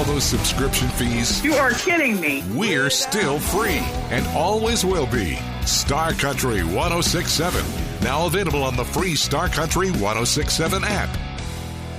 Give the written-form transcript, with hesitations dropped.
those subscription fees? You are kidding me. We're still free and always will be. Star Country 106.7. Now available on the free Star Country 106.7 app.